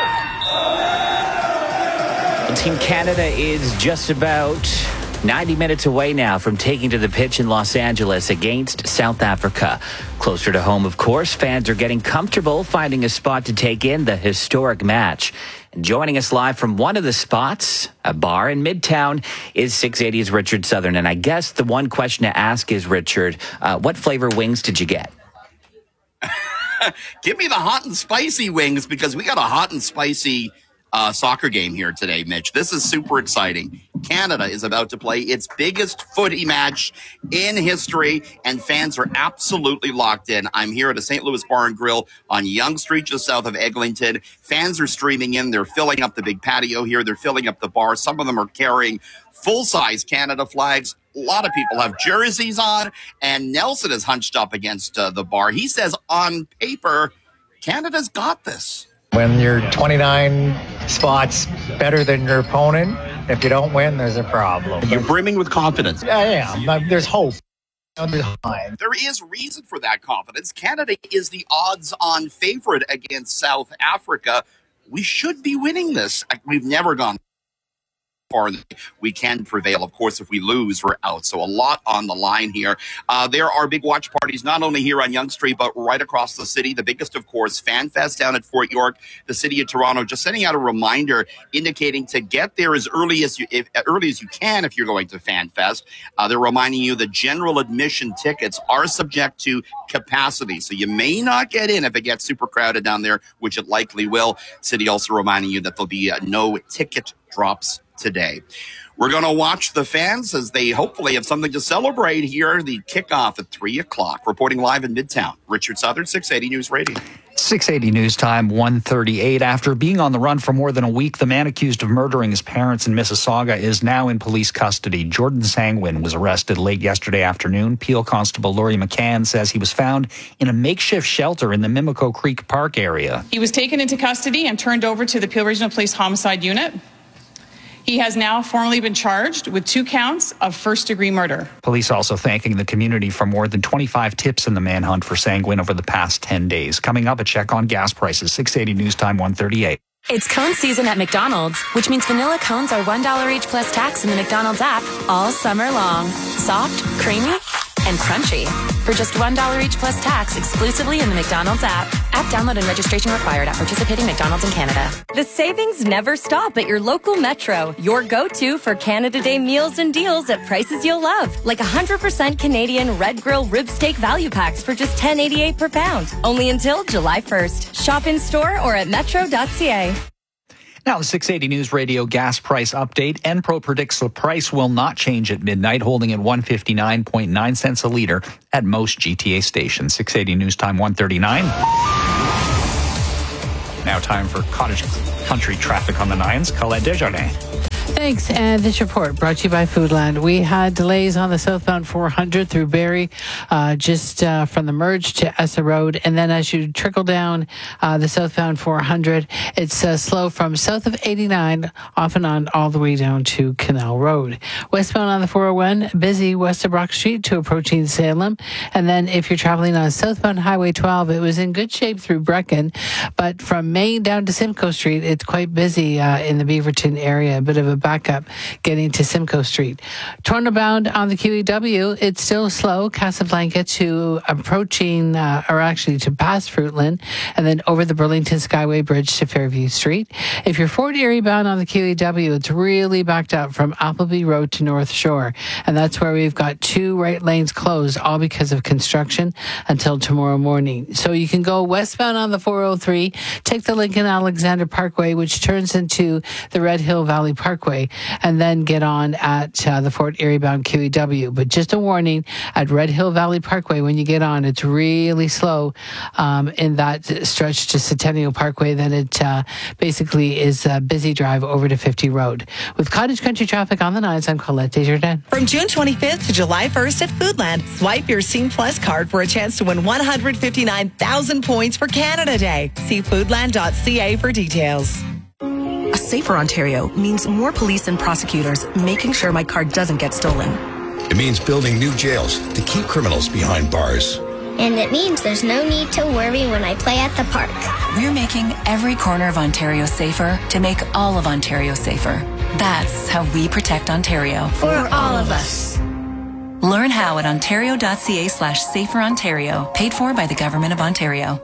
Team Canada is just about 90 minutes away now from taking to the pitch in Los Angeles against South Africa. Closer to home, of course, fans are getting comfortable finding a spot to take in the historic match. And joining us live from one of the spots, a bar in Midtown, is 680's Richard Southern. And I guess the one question to ask is, Richard, what flavor wings did you get?
Give me the hot and spicy wings, because we got a hot and spicy soccer game here today, Mitch. This is super exciting. Canada is about to play its biggest footy match in history, and fans are absolutely locked in. I'm here at a St. Louis Bar and Grill on Yonge Street, just south of Eglinton. Fans are streaming in. They're filling up the big patio here. They're filling up the bar. Some of them are carrying full-size Canada flags. A lot of people have jerseys on, and Nelson is hunched up against the bar. He says, on paper, Canada's got this.
When you're 29 spots better than your opponent, if you don't win, there's a problem.
You're brimming with confidence.
Yeah, there's hope.
There is reason for that confidence. Canada is the odds-on favorite against South Africa. We should be winning this. We've never gone far. We can prevail. Of course, if we lose, we're out. So a lot on the line here. There are big watch parties, not only here on Yonge Street, but right across the city. The biggest, of course, Fan Fest down at Fort York. The city of Toronto just sending out a reminder indicating to get there as early as you can if you're going to Fan Fest. They're reminding you that general admission tickets are subject to capacity. So you may not get in if it gets super crowded down there, which it likely will. City also reminding you that there'll be no ticket drops today. We're going to watch the fans as they hopefully have something to celebrate here. The kickoff at 3 o'clock. Reporting live in Midtown, Richard Southern, 680 News Radio.
680 News Time, 1:38. After being on the run for more than a week, the man accused of murdering his parents in Mississauga is now in police custody. Jordan Sangwin was arrested late yesterday afternoon. Peel Constable Laurie McCann says he was found in a makeshift shelter in the Mimico Creek Park area.
He was taken into custody and turned over to the Peel Regional Police Homicide Unit. He has now formally been charged with 2 counts of first-degree murder.
Police also thanking the community for more than 25 tips in the manhunt for Sangwin over the past 10 days. Coming up, a check on gas prices. 680 News Time, 1:38.
It's cone season at McDonald's, which means vanilla cones are $1 each plus tax in the McDonald's app all summer long. Soft, creamy, and crunchy. For just $1 each plus tax exclusively in the McDonald's app. App download and registration required at participating McDonald's in Canada.
The savings never stop at your local Metro. Your go-to for Canada Day meals and deals at prices you'll love. Like 100% Canadian Red Grill rib steak value packs for just $10.88 per pound. Only until July 1st. Shop in store or at metro.ca.
Now, the 680 News Radio gas price update. Enpro predicts the price will not change at midnight, holding at 159.9 cents a litre at most GTA stations. 680 News Time 139. Now time for Cottage Country traffic on the 9s. Colette Desjardins.
Thanks. And this report brought to you by Foodland. We had delays on the southbound 400 through Barrie, just from the merge to Essa Road. And then as you trickle down the southbound 400, it's slow from south of 89 off and on all the way down to Canal Road. Westbound on the 401, busy west of Brock Street to approaching Salem. And then if you're traveling on southbound Highway 12, it was in good shape through Brecken. But from Main down to Simcoe Street, it's quite busy in the Beaverton area. A bit of a backup getting to Simcoe Street. Toronto bound on the QEW, it's still slow. Casablanca to approaching, or actually to past Fruitland, and then over the Burlington Skyway Bridge to Fairview Street. If you're Fort Erie bound on the QEW, it's really backed up from Appleby Road to North Shore. And that's where we've got 2 right lanes closed, all because of construction until tomorrow morning. So you can go westbound on the 403, take the Lincoln Alexander Parkway, which turns into the Red Hill Valley Parkway, and then get on at the Fort Erie bound QEW. But just a warning, at Red Hill Valley Parkway, when you get on, it's really slow in that stretch to Centennial Parkway. Then it basically is a busy drive over to 50 Road. With Cottage Country traffic on the 9s, I'm Colette Desjardins.
From June 25th to July 1st at Foodland, swipe your Scene Plus card for a chance to win 159,000 points for Canada Day. See foodland.ca for details.
A safer Ontario means more police and prosecutors making sure my car doesn't get stolen.
It means building new jails to keep criminals behind bars.
And it means there's no need to worry when I play at the park.
We're making every corner of Ontario safer to make all of Ontario safer. That's how we protect Ontario.
For all of us.
Learn how at ontario.ca/saferontario. Paid for by the Government of Ontario.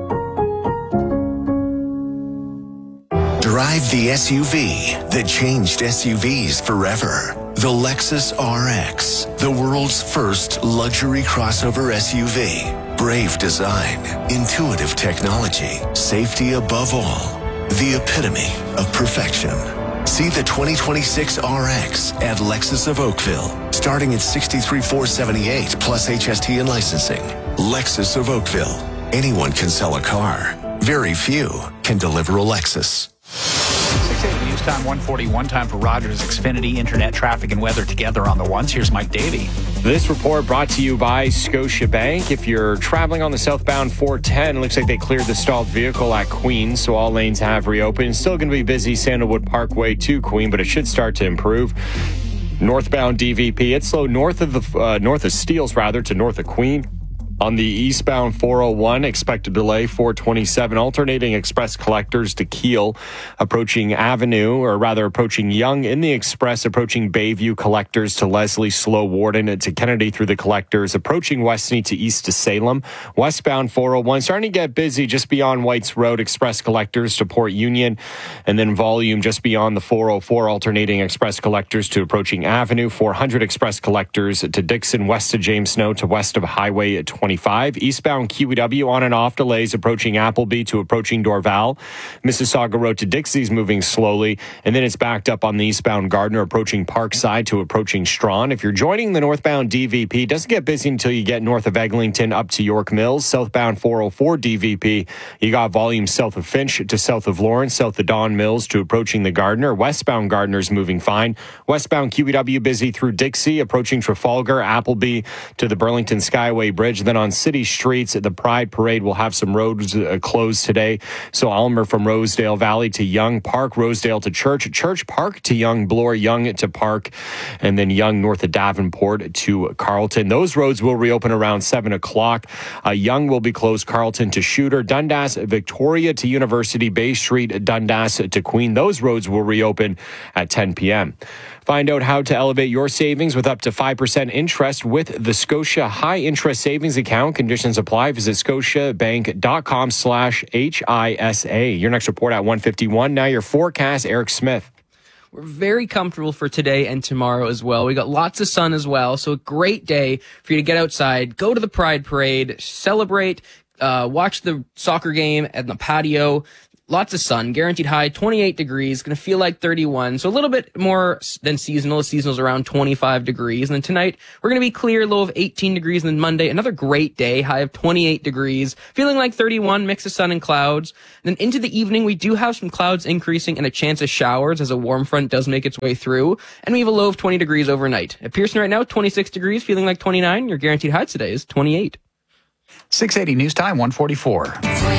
Drive the SUV that changed SUVs forever. The Lexus RX, the world's first luxury crossover SUV. Brave design, intuitive technology, safety above all. The epitome of perfection. See the 2026 RX at Lexus of Oakville, starting at $63,478 plus HST and licensing. Lexus of Oakville. Anyone can sell a car. Very few can deliver a Lexus.
680 News Time 141. Time for Rogers Xfinity Internet traffic and weather together on the ones. Here's Mike Davey.
This report brought to you by Scotiabank. If you're traveling on the southbound 410, it looks like they cleared the stalled vehicle at Queen, so all lanes have reopened. Still going to be busy Sandalwood Parkway to Queen, but it should start to improve. Northbound DVP, it's slow north of Steeles to north of Queen. On the eastbound 401, expected delay 427, alternating express collectors to Kiel, approaching Avenue, or rather approaching Yonge in the express, approaching Bayview collectors to Leslie, Slow Warden to Kennedy through the collectors, approaching Westney to east to Salem. Westbound 401, starting to get busy just beyond Whites Road, express collectors to Port Union, and then volume just beyond the 404, alternating express collectors to approaching Avenue, 400 express collectors to Dixon, west of James Snow to west of Highway at 25. Eastbound QEW on and off delays approaching Appleby to approaching Dorval. Mississauga Road to Dixie's moving slowly, and then it's backed up on the eastbound Gardner approaching Parkside to approaching Strawn. If you're joining the northbound DVP, it doesn't get busy until you get north of Eglinton up to York Mills. Southbound 404 DVP, you got volume south of Finch to south of Lawrence, south of Don Mills to approaching the Gardner. Westbound Gardner's moving fine. Westbound QEW busy through Dixie, approaching Trafalgar, Appleby to the Burlington Skyway Bridge. Then on city streets, the Pride Parade will have some roads closed today. So Aylmer from Rosedale Valley to Young Park, Rosedale to Church, Church Park to Young Bloor, Young to Park, and then Young north of Davenport to Carleton. Those roads will reopen around 7 o'clock. Young will be closed, Carleton to Shooter, Dundas, Victoria to University, Bay Street, Dundas to Queen. Those roads will reopen at 10 p.m. Find out how to elevate your savings with up to 5% interest with the Scotia High Interest Savings Account. Conditions apply. Visit scotiabank.com/HISA. Your next report at 1:51. Now your forecast, Eric Smith.
We're very comfortable for today and tomorrow as well. We got lots of sun as well, so a great day for you to get outside, go to the Pride Parade, celebrate, watch the soccer game at the patio. Lots of sun, guaranteed high, 28 degrees, going to feel like 31. So a little bit more than seasonal. The seasonal's around 25 degrees. And then tonight, we're going to be clear, low of 18 degrees. And then Monday, another great day, high of 28 degrees, feeling like 31, mix of sun and clouds. And then into the evening, we do have some clouds increasing and a chance of showers as a warm front does make its way through. And we have a low of 20 degrees overnight. At Pearson right now, 26 degrees, feeling like 29. Your guaranteed high today is 28.
680 News Time, 144.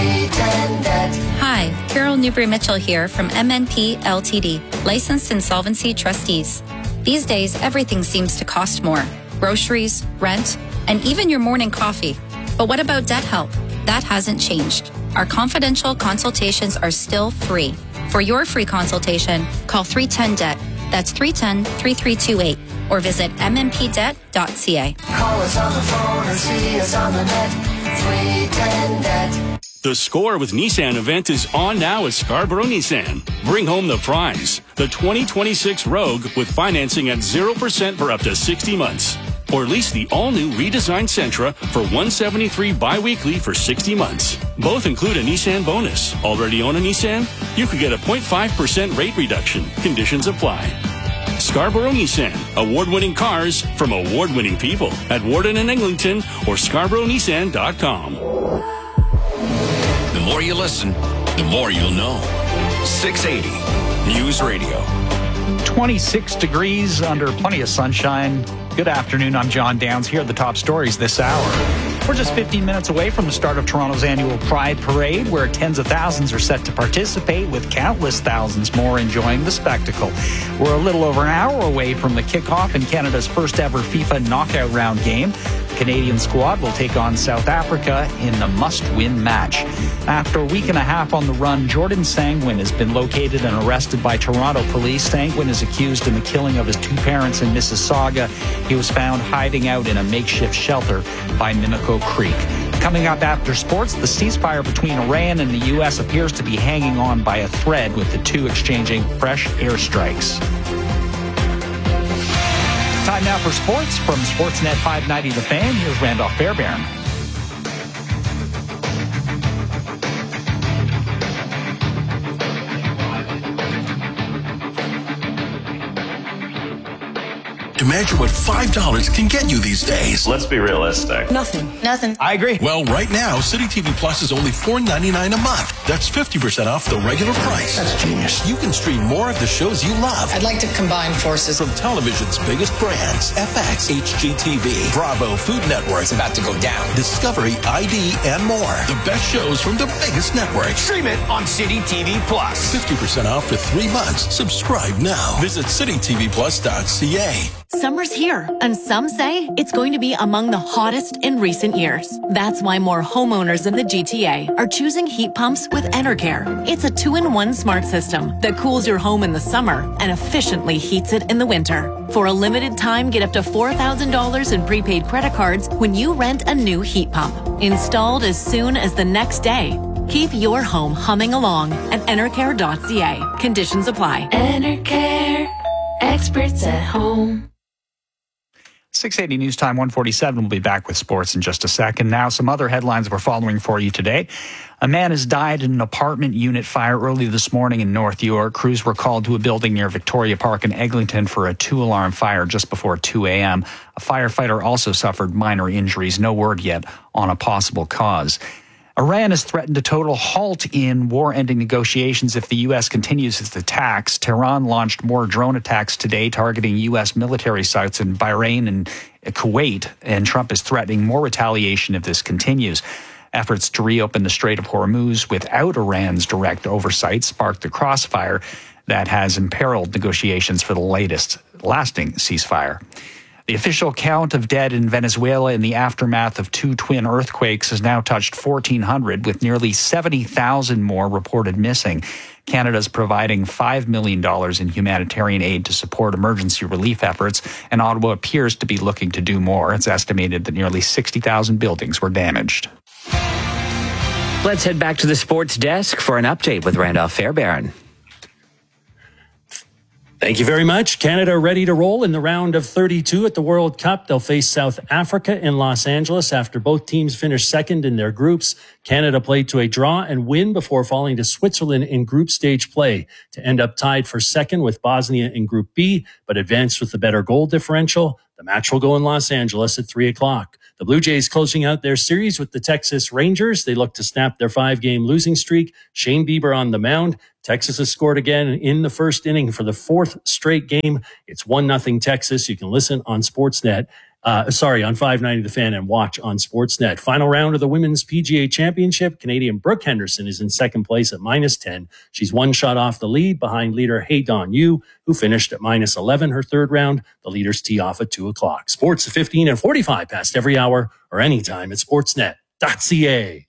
Hi, Carol Newbury-Mitchell here from MNP Ltd, licensed insolvency trustees. These days, everything seems to cost more. Groceries, rent, and even your morning coffee. But what about debt help? That hasn't changed. Our confidential consultations are still free. For your free consultation, call 310-DEBT. That's 310-3328. Or visit mmpdebt.ca.
Call us on the phone or see us on the net. 310-DEBT.
The Score with Nissan event is on now at Scarborough Nissan. Bring home the prize, the 2026 Rogue with financing at 0% for up to 60 months. Or lease the all-new redesigned Sentra for $173 bi-weekly for 60 months. Both include a Nissan bonus. Already own a Nissan? You could get a 0.5% rate reduction. Conditions apply. Scarborough Nissan. Award-winning cars from award-winning people at Warden and Eglinton or ScarboroughNissan.com.
The more you listen, the more you'll know. 680 News Radio.
26 degrees under plenty of sunshine. Good afternoon. I'm John Downs. Here are the top stories this hour. We're just 15 minutes away from the start of Toronto's annual Pride Parade, where tens of thousands are set to participate, with countless thousands more enjoying the spectacle. We're a little over an hour away from the kickoff in Canada's first ever FIFA knockout round game. The Canadian squad will take on South Africa in the must-win match. After a week and a half on the run, Jordan Sangwin has been located and arrested by Toronto police. Sangwin is accused in the killing of his two parents in Mississauga. He was found hiding out in a makeshift shelter by Mimico Creek. Coming up after sports, the ceasefire between Iran and the U.S. appears to be hanging on by a thread, with the two exchanging fresh airstrikes. Time now for sports from Sportsnet 590 The Fan. Here's Randolph Fairbairn.
Imagine what $5 can get you these days.
Let's be realistic.
Nothing.
I agree. Well, right now, City TV Plus is only $4.99 a month. That's 50% off the regular price.
That's genius.
You can stream more of the shows you love.
I'd like to combine forces.
From television's biggest brands, FX, HGTV, Bravo, Food Network.
It's about to go down.
Discovery, ID, and more. The best shows from the biggest networks.
Stream it on City TV Plus.
50% off for 3 months. Subscribe now. Visit citytvplus.ca.
Summer's here, and some say it's going to be among the hottest in recent years. That's why more homeowners in the GTA are choosing heat pumps with Enercare. It's a 2-in-1 smart system that cools your home in the summer and efficiently heats it in the winter. For a limited time, get up to $4,000 in prepaid credit cards when you rent a new heat pump. Installed as soon as the next day. Keep your home humming along at Enercare.ca. Conditions apply.
Enercare. Experts at home.
680 News Time 147 will be back with sports in just a second. Now, some other headlines we're following for you today. A man has died in an apartment unit fire early this morning in North York. Crews were called to a building near Victoria Park in Eglinton for a 2-alarm fire just before 2 a.m. A firefighter also suffered minor injuries. No word yet on a possible cause. Iran has threatened a total halt in war-ending negotiations if the U.S. continues its attacks. Tehran launched more drone attacks today targeting U.S. military sites in Bahrain and Kuwait, and Trump is threatening more retaliation if this continues. Efforts to reopen the Strait of Hormuz without Iran's direct oversight sparked the crossfire that has imperiled negotiations for the lasting ceasefire. The official count of dead in Venezuela in the aftermath of 2 twin earthquakes has now touched 1,400, with nearly 70,000 more reported missing. Canada's providing $5 million in humanitarian aid to support emergency relief efforts, and Ottawa appears to be looking to do more. It's estimated that nearly 60,000 buildings were damaged.
Let's head back to the sports desk for an update with Randolph Fairbairn.
Thank you very much. Canada ready to roll in the round of 32 at the World Cup. They'll face South Africa in Los Angeles after both teams finished second in their groups. Canada played to a draw and win before falling to Switzerland in group stage play to end up tied for second with Bosnia in Group B, but advanced with the better goal differential. The match will go in Los Angeles at 3 o'clock. The Blue Jays closing out their series with the Texas Rangers. They look to snap their 5-game losing streak. Shane Bieber on the mound. Texas has scored again in the first inning for the 4th straight game. It's 1-0 Texas. You can listen on Sportsnet. On 590 The Fan and watch on Sportsnet. Final round of the Women's PGA Championship. Canadian Brooke Henderson is in second place at -10. She's 1 shot off the lead behind leader Hey Dawn Yu, who finished at -11 her third round. The leaders tee off at 2 o'clock. Sports at 15 and 45 past every hour or anytime at sportsnet.ca.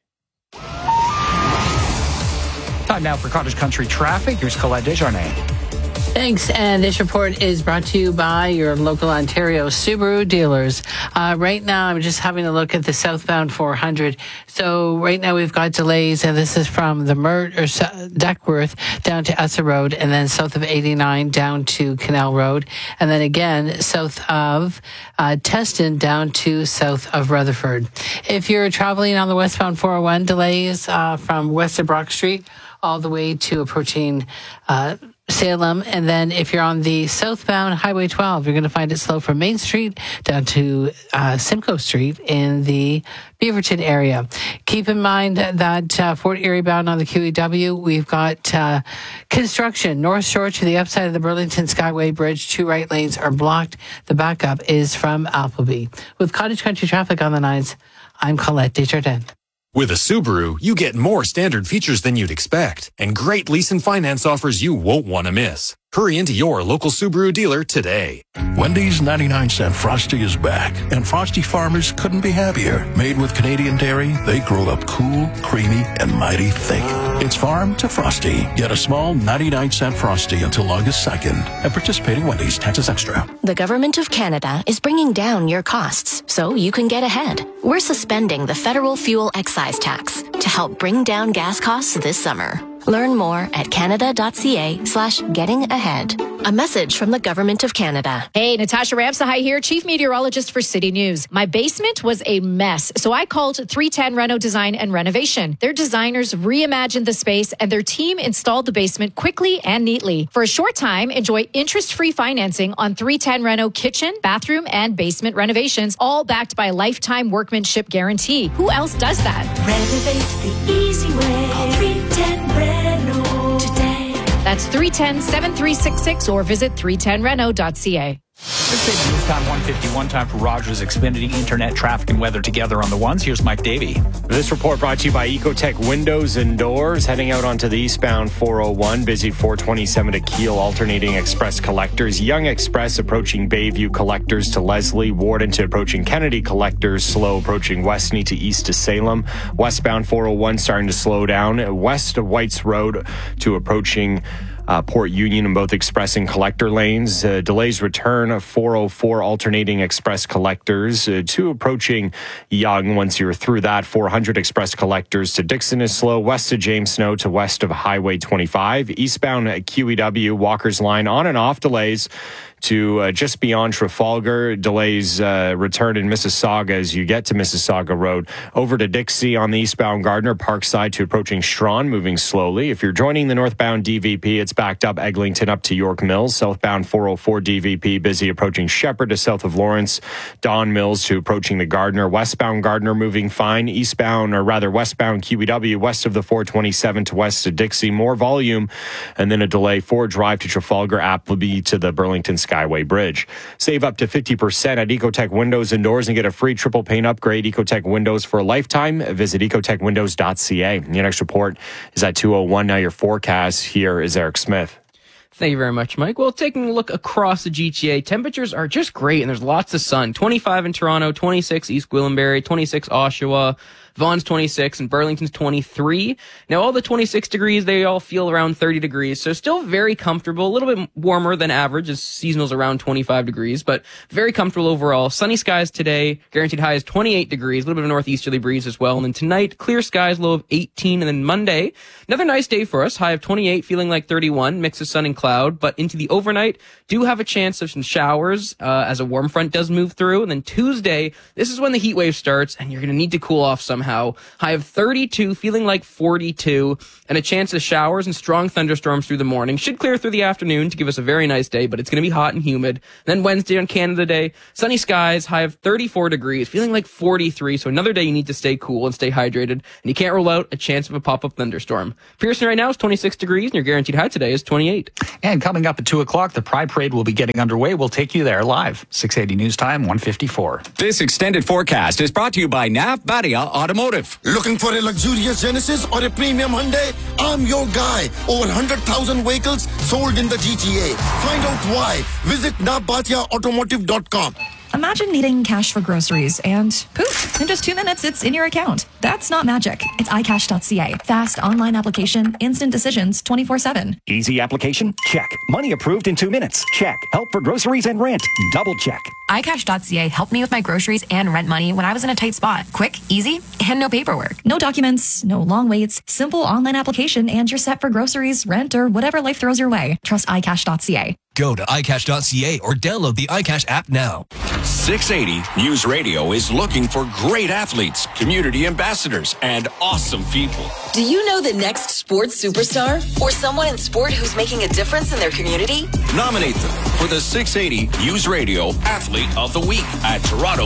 Time now for Cottage Country traffic. Here's Colette Desjardins.
Thanks. And this report is brought to you by your local Ontario Subaru dealers. Right now, I'm just having a look at the southbound 400. So right now we've got delays, and this is from the Duckworth down to Essa Road, and then south of 89 down to Canal Road, and then again south of Teston down to south of Rutherford. If you're traveling on the westbound 401, delays from west of Brock Street all the way to approaching Salem. And then if you're on the southbound Highway 12, you're going to find it slow from Main Street down to Simcoe Street in the Beaverton area. Keep in mind that Fort Erie bound on the QEW, we've got construction. North Shore to the upside of the Burlington Skyway Bridge, 2 right lanes are blocked. The backup is from Appleby. With Cottage Country traffic on the 9s, I'm Colette Desjardins.
With a Subaru, you get more standard features than you'd expect and great lease and finance offers you won't want to miss. Hurry into your local Subaru dealer today.
Wendy's 99-cent Frosty is back, and Frosty farmers couldn't be happier. Made with Canadian dairy, they grow up cool, creamy, and mighty thick. It's farm to Frosty. Get a small 99-cent Frosty until August 2nd at participating Wendy's. Taxes extra.
The Government of Canada is bringing down your costs so you can get ahead. We're suspending the federal fuel excise tax to help bring down gas costs this summer. Learn more at canada.ca/getting-ahead. A message from the Government of Canada.
Hey, Natasha Ramsahai here, Chief Meteorologist for City News. My basement was a mess, so I called 310 Reno Design and Renovation. Their designers reimagined the space, and their team installed the basement quickly and neatly. For a short time, enjoy interest-free financing on 310 Reno kitchen, bathroom, and basement renovations, all backed by a lifetime workmanship guarantee. Who else does that?
Renovate the easy way. Call 310 Reno today.
That's 310-7366 or visit 310reno.ca.
It's time 151, time for Rogers Xfinity Internet traffic and weather together on the ones. Here's Mike Davey.
This report brought to you by Ecotech Windows and Doors. Heading out onto the eastbound 401, busy 427 to Kiel, alternating express collectors. Young Express approaching Bayview, collectors to Leslie. Warden to approaching Kennedy, collectors slow approaching Westney to east to Salem. Westbound 401 starting to slow down. West of Whites Road to approaching Port Union in both express and collector lanes. Delays return of 404 alternating express collectors to approaching Yonge. Once you're through that, 400 express collectors to Dixon is slow. West of James Snow to west of Highway 25. Eastbound QEW, Walker's Line on and off delays to just beyond Trafalgar. Delays return in Mississauga as you get to Mississauga Road. Over to Dixie on the eastbound Gardner, Parkside to approaching Strawn, moving slowly. If you're joining the northbound DVP, it's backed up Eglinton up to York Mills. Southbound 404 DVP busy approaching Shepherd to south of Lawrence. Don Mills to approaching the Gardner. Westbound Gardner moving fine. Westbound QEW west of the 427 to west of Dixie. More volume, and then a delay for Drive to Trafalgar, Appleby to the Burlington Skyway Bridge. Save up to 50% at Ecotech Windows and Doors and get a free triple pane upgrade. Ecotech Windows for a lifetime. Visit ecotechwindows.ca. Your next report is at 2:01. Now your forecast. Here is Eric Smith.
Thank you very much, Mike. Well, taking a look across the GTA, temperatures are just great, and there's lots of sun. 25 in Toronto, 26 East Gwillimbury, 26 Oshawa, Vaughan's 26 and Burlington's 23. Now, all the 26 degrees, they all feel around 30 degrees. So still very comfortable, a little bit warmer than average as seasonal's around 25 degrees, but very comfortable overall. Sunny skies today, guaranteed high is 28 degrees, a little bit of a northeasterly breeze as well. And then tonight, clear skies, low of 18. And then Monday, another nice day for us, high of 28, feeling like 31, mix of sun and cloud. But into the overnight, do have a chance of some showers as a warm front does move through. And then Tuesday, this is when the heat wave starts, and you're going to need to cool off somehow. High of 32, feeling like 42, and a chance of showers and strong thunderstorms through the morning. Should clear through the afternoon to give us a very nice day, but it's going to be hot and humid. Then Wednesday on Canada Day, sunny skies, high of 34 degrees, feeling like 43. So another day you need to stay cool and stay hydrated, and you can't rule out a chance of a pop-up thunderstorm. Pearson right now is 26 degrees, and your guaranteed high today is 28.
And coming up at 2 o'clock, the Pride Parade will be getting underway. We'll take you there live. 680 News Time, 154.
This extended forecast is brought to you by Nav Badia Automotive.
Looking for a luxurious Genesis or a premium Hyundai? I'm your guy. Over 100,000 vehicles sold in the GTA. Find out why. Visit navbatiaautomotive.com.
Imagine needing cash for groceries and poof, in just 2 minutes, it's in your account. That's not magic. It's iCash.ca. Fast online application, instant decisions, 24/7.
Easy application? Check. Money approved in 2 minutes? Check. Help for groceries and rent? Double check.
iCash.ca helped me with my groceries and rent money when I was in a tight spot. Quick, easy, and no paperwork. No documents, no long waits, simple online application, and you're set for groceries, rent, or whatever life throws your way. Trust iCash.ca.
Go to iCash.ca or download the iCash app now.
680 News Radio is looking for great athletes, community ambassadors, and awesome people.
Do you know the next sports superstar? Or someone in sport who's making a difference in their community?
Nominate them for the 680 News Radio Athlete of the Week at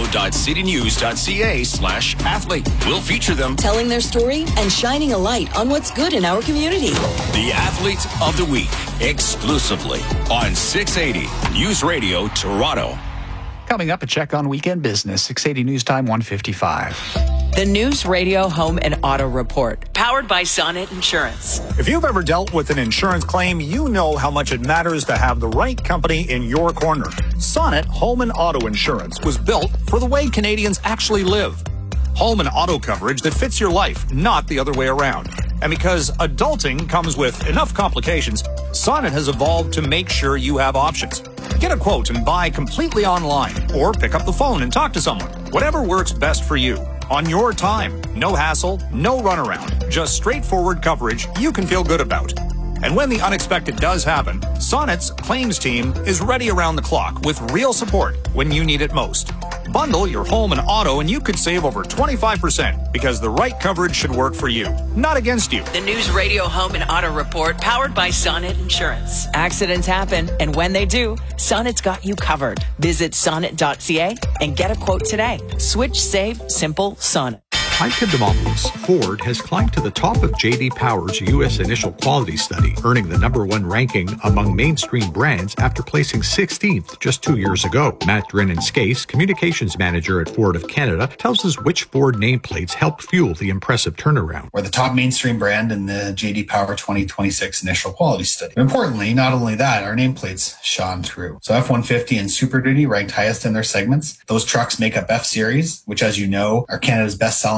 toronto.citynews.ca/athlete. We'll feature them
telling their story and shining a light on what's good in our community.
The Athlete of the Week, exclusively on 680 News Radio Toronto.
Coming up, a check on weekend business. 680 News Time, 155.
The News Radio Home and Auto Report, powered by Sonnet Insurance.
If you've ever dealt with an insurance claim, you know how much it matters to have the right company in your corner. Sonnet Home and Auto Insurance was built for the way Canadians actually live. Home and auto coverage that fits your life, not the other way around. And because adulting comes with enough complications, Sonnet has evolved to make sure you have options. Get a quote and buy completely online, or pick up the phone and talk to someone. Whatever works best for you. On your time. No hassle, no runaround. Just straightforward coverage you can feel good about. And when the unexpected does happen, Sonnet's claims team is ready around the clock with real support when you need it most. Bundle your home and auto and you could save over 25% because the right coverage should work for you, not against you.
The News Radio Home and Auto Report, powered by Sonnet Insurance. Accidents happen, and when they do, Sonnet's got you covered. Visit sonnet.ca and get a quote today. Switch, save, simple, Sonnet.
Hi, Tim Demopoulos. Ford has climbed to the top of J.D. Power's U.S. Initial Quality Study, earning the #1 ranking among mainstream brands after placing 16th just 2 years ago. Matt Drennan-Skase, communications manager at Ford of Canada, tells us which Ford nameplates helped fuel the impressive turnaround.
We're the top mainstream brand in the J.D. Power 2026 Initial Quality Study. Importantly, not only that, our nameplates shone through. So F-150 and Super Duty ranked highest in their segments. Those trucks make up F-Series, which, as you know, are Canada's best-selling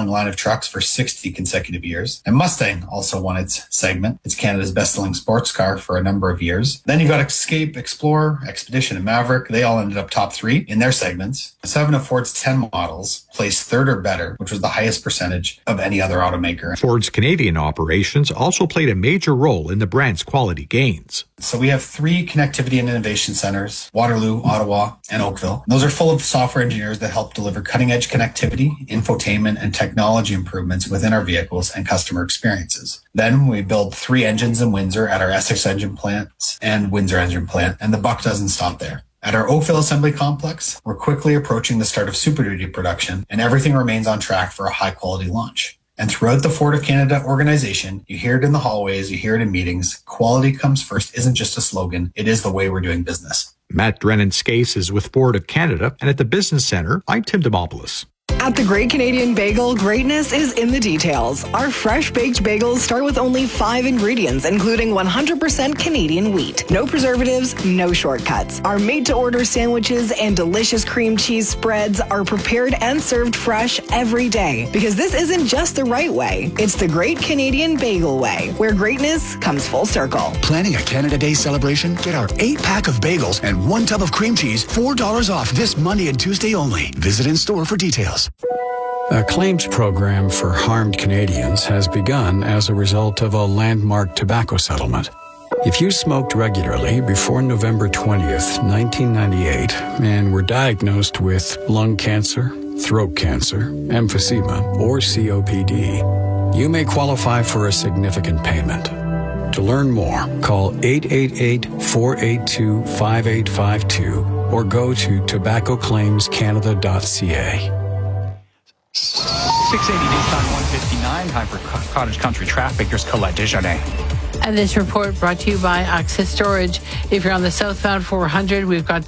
best-selling line of trucks for 60 consecutive years. And Mustang also won its segment. It's Canada's best-selling sports car for a number of years. Then you've got Escape, Explorer, Expedition, and Maverick. They all ended up top 3 in their segments. 7 of Ford's 10 models placed 3rd or better, which was the highest percentage of any other automaker.
Ford's Canadian operations also played a major role in the brand's quality gains.
So we have 3 connectivity and innovation centers, Waterloo, Ottawa, and Oakville. Those are full of software engineers that help deliver cutting-edge connectivity, infotainment, and technology improvements within our vehicles and customer experiences. Then we build 3 engines in Windsor at our Essex engine plants and Windsor engine plant, and the buck doesn't stop there. At our Oakville assembly complex, we're quickly approaching the start of Super Duty production, and everything remains on track for a high-quality launch. And throughout the Ford of Canada organization, you hear it in the hallways, you hear it in meetings. Quality comes first isn't just a slogan, it is the way we're doing business.
Matt Drennan-Skase is with Ford of Canada, and at the Business Centre, I'm Tim Demopoulos.
At the Great Canadian Bagel, greatness is in the details. Our fresh baked bagels start with only 5 ingredients, including 100% Canadian wheat. No preservatives, no shortcuts. Our made-to-order sandwiches and delicious cream cheese spreads are prepared and served fresh every day. Because this isn't just the right way, it's the Great Canadian Bagel way, where greatness comes full circle.
Planning a Canada Day celebration? Get our 8-pack of bagels and 1 tub of cream cheese, $4 off this Monday and Tuesday only. Visit in-store for details.
A claims program for harmed Canadians has begun as a result of a landmark tobacco settlement. If you smoked regularly before November 20th, 1998, and were diagnosed with lung cancer, throat cancer, emphysema, or COPD, you may qualify for a significant payment. To learn more, call 888-482-5852 or go to tobaccoclaimscanada.ca.
680 Nissan 159, time for Cottage Country traffic. Here's Colette Desjardins.
And this report brought to you by Access Storage. If you're on the southbound 400, we've got